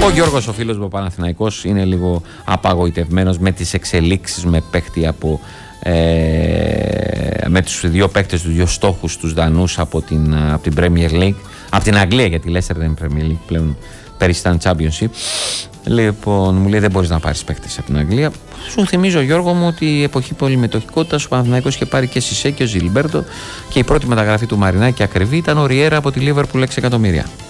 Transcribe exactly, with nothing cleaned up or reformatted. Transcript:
Ο Γιώργος, ο φίλος μου Παναθηναϊκός, είναι λίγο απαγοητευμένος με τις εξελίξεις με παίχτη από ε, με τους δύο παίκτες, τους δύο στόχους, τους Δανούς από την, από την Premier League, από την Αγγλία, γιατί η Leicester δεν είναι Premier League πλέον, πέρυσι ήταν Championship. Λοιπόν, μου λέει δεν μπορείς να πάρεις παίκτες από την Αγγλία. Σου θυμίζω, Γιώργο μου, ότι η εποχή πολυμετοχικότητας ο Παναθηναϊκός είχε πάρει και Σισέ και ο Ζιλμπέρτο και η πρώτη μεταγραφή του Μαρινάκη ακριβή ήταν ο Ριέρα από τη Liverpool έξι εκατομμύρια.